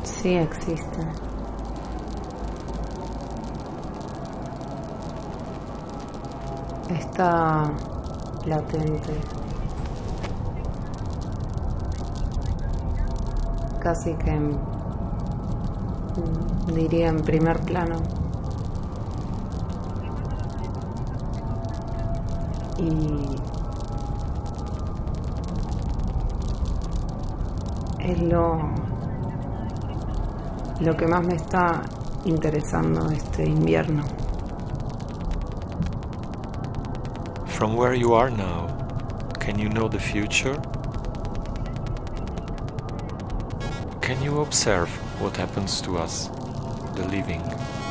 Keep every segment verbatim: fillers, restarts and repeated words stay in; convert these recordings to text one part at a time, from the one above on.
Sí existe. Está latente. Casi que en- diría en primer plano. Y es lo, lo que más me está interesando este invierno. From where you are now, can you know the future? Can you observe what happens to us, the living?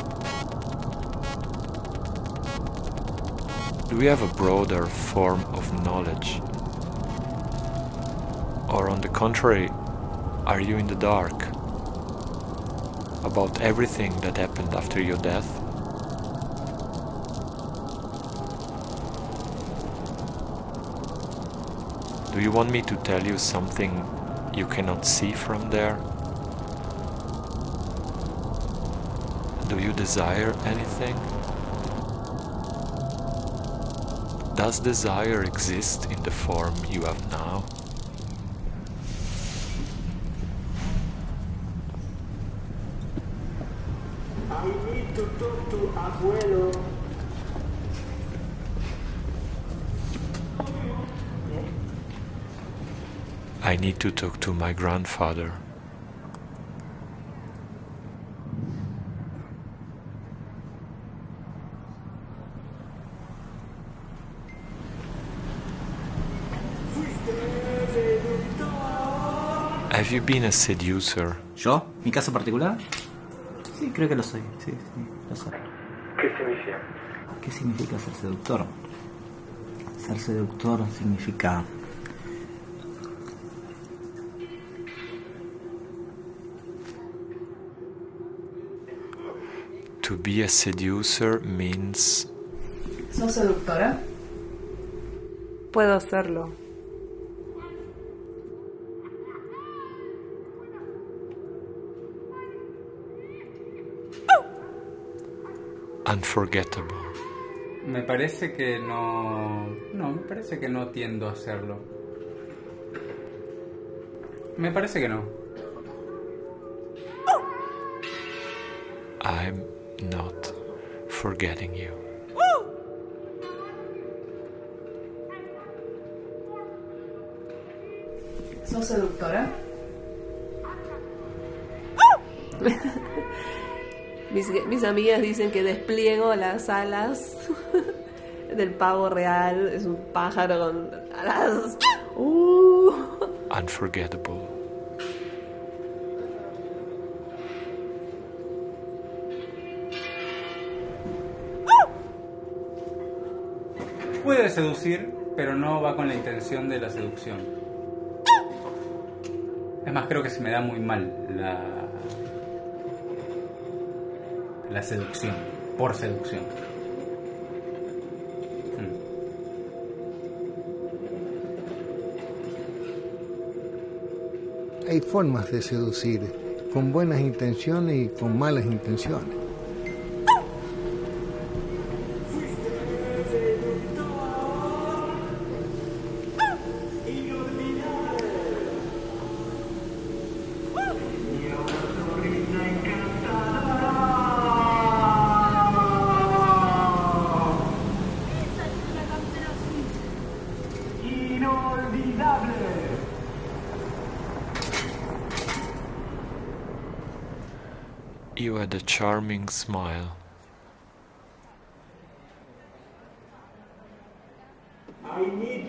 Do we have a broader form of knowledge? Or on the contrary, are you in the dark about everything that happened after your death? Do you want me to tell you something you cannot see from there? Do you desire anything? Does desire exist in the form you have now? I need to talk to Abuelo. I need to talk to my grandfather. Have you been a seducer? ¿Yo? ¿Mi caso particular? Sí, creo que lo soy. Sí, sí, lo soy. ¿Qué significa? ¿Qué significa ser seductor? Ser seductor significa... To be a seducer means ¿Sos seductora? Puedo hacerlo. unforgettable. Me parece que no... No, me parece que no tiendo a hacerlo. Me parece que no. I'm not forgetting you. ¿Sos seductora? mis, mis amigas dicen que despliego las alas del pavo real. Es un pájaro con alas. Uh. Unforgettable. Puede seducir, pero no va con la intención de la seducción. Es más, creo que se me da muy mal la, la seducción, por seducción. Hmm. Hay formas de seducir, con buenas intenciones y con malas intenciones. You had a charming smile.